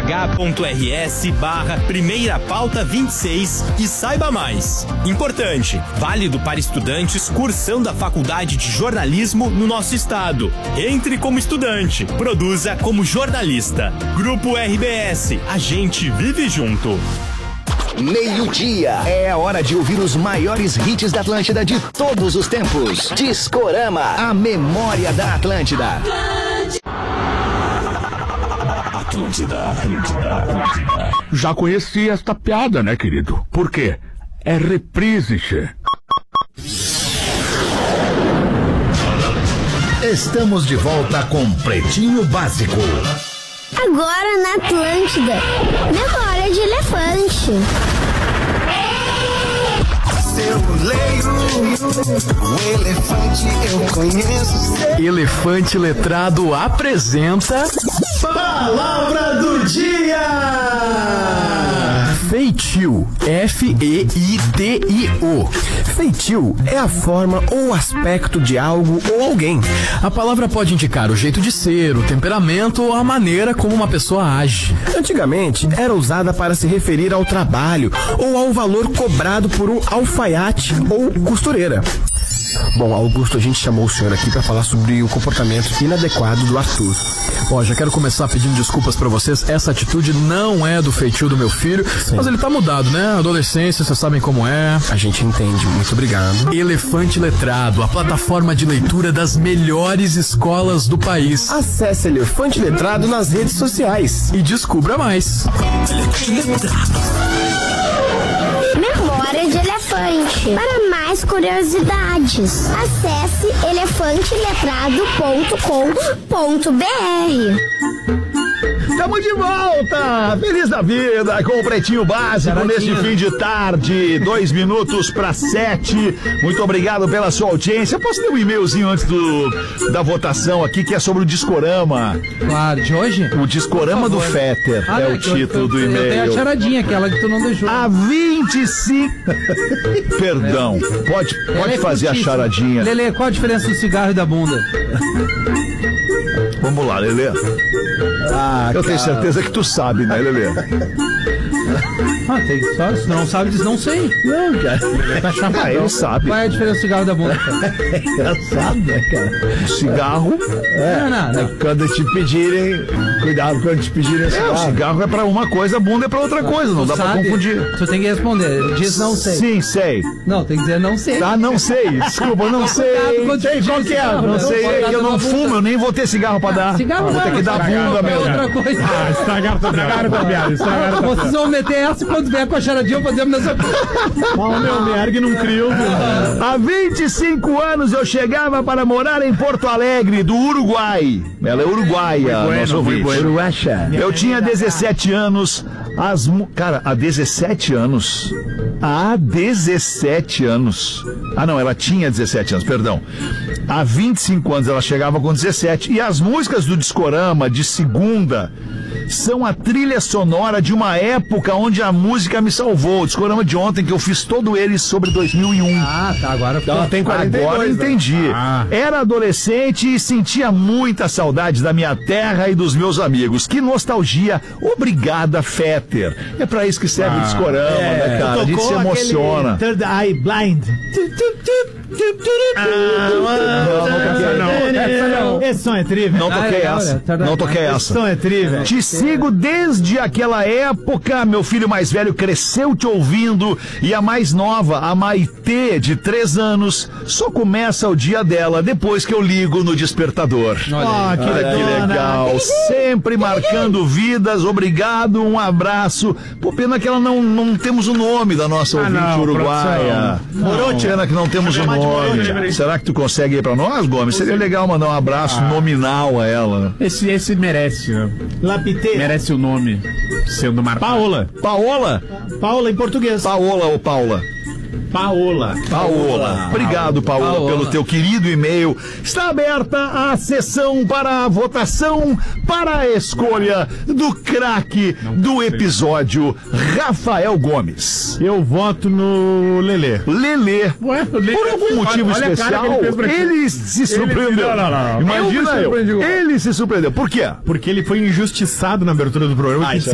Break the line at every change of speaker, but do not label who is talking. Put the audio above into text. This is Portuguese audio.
ch.rs/primeira pauta 26 e saiba mais. Importante, válido para estudantes cursando a Faculdade de Jornalismo no nosso estado. Entre como estudante, produza como jornalista. Grupo RBS, a gente vive junto.
Meio-dia, é a hora de ouvir os maiores hits da Atlântida de todos os tempos. Discorama, a memória da Atlântida. Atlântida.
Já conheci esta piada, né, querido? Por quê? É reprise, che.
Estamos de volta com Pretinho Básico.
Agora na Atlântida, memória de elefante.
Eu leio o elefante, eu conheço.
Elefante Letrado apresenta
Palavra do Dia.
Feitio, F-E-I-T-I-O. Feitio é a forma ou aspecto de algo ou alguém. A palavra pode indicar o jeito de ser, o temperamento ou a maneira como uma pessoa age. Antigamente, era usada para se referir ao trabalho ou ao valor cobrado por um alfaiate ou costureira. Bom, Augusto, a gente chamou o senhor aqui para falar sobre o comportamento inadequado do Arthur. Ó, já quero começar pedindo desculpas pra vocês. Essa atitude não é do feitio do meu filho. Sim. Mas ele tá mudado, né? Adolescência, vocês sabem como é. A gente entende, muito obrigado. Elefante Letrado, a plataforma de leitura das melhores escolas do país. Acesse Elefante Letrado nas redes sociais e descubra mais.
Memória de elefante. Para mais curiosidades, acesse elefanteletrado.com.br.
Estamos de volta! Feliz da vida com o Pretinho Básico neste fim de tarde, 2 minutos para 7. Muito obrigado pela sua audiência. Posso ter um e-mailzinho antes da votação aqui, que é sobre o Discorama.
Claro, de hoje?
O Discorama do Fetter é o título do e-mail.
Tem a charadinha, aquela que tu não deixou.
Há 25... Perdão, pode fazer a charadinha.
Lelê, qual a diferença do cigarro e da bunda?
Vamos lá, Lelê. Eu tenho certeza que tu sabe, né, Lelê?
Tem só, se não sabe, diz não sei.
Não, cara.
Tá chapadão.
Ele sabe.
Qual é a diferença do cigarro e da bunda?
Engraçado, né, cara? Cigarro.
Não.
Quando te pedirem. Cuidado quando te pedirem cigarro. O cigarro é pra uma coisa, a bunda é pra outra coisa. Não dá pra confundir.
Tu tem que responder. Diz não sei.
Sim, sei.
Não, tem que dizer não sei.
Tá, não sei. Desculpa, não sei. Sei qual que é. Não sei, é que eu não fumo, eu nem vou ter cigarro pra dar.
Cigarro
vou ter que dar bunda mesmo.
Outra coisa.
Estragaram tua piada.
Vocês vão meter essa quando vier com a charadinha, fazemos nessa.
Meu mergue não criou. Há 25 anos eu chegava para morar em Porto Alegre, do Uruguai. Ela é uruguaia, nosso ouvinte. Eu tinha 17 anos. Cara, há 17 anos. Há 17 anos. Ah, não, ela tinha 17 anos, perdão. Há 25 anos ela chegava com 17. E as músicas do Discorama de segunda são a trilha sonora de uma época onde a música me salvou. O Discorama de ontem, que eu fiz todo ele sobre 2001.
Ah, tá, agora
tem 42, agora eu entendi. Era adolescente e sentia muita saudade da minha terra e dos meus amigos. Que nostalgia. Obrigada, Fetter. É pra isso que serve o Discorama, né, cara? A gente se emociona.
Third Eye Blind. Esse som é trívio.
Não toquei essa. Não toquei essa.
Esse som é trívio.
Te sigo desde aquela época. Meu filho mais velho cresceu te ouvindo. E a mais nova, a Maitê, de 3 anos, só começa o dia dela depois que eu ligo no despertador.
Olha que
legal. Sempre marcando vidas. Obrigado, um abraço. Pô, pena que ela não temos o nome da nossa ouvinte uruguaia. Pena que não temos o nome. Será que tu consegue ir pra nós, Gomes? Seria legal mandar um abraço nominal a ela.
Esse merece, né?
Lapiteira.
Merece o nome sendo marcado.
Paola
em português.
Paola ou Paula?
Paola.
Obrigado, Paola, pelo teu querido e-mail. Está aberta a sessão para a votação para a escolha do craque do episódio, Rafael Gomes.
Eu voto no Lelê.
Lelê. Por algum motivo especial, ele se surpreendeu. Imagina ele se surpreendeu. Por quê?
Porque ele foi injustiçado na abertura do programa.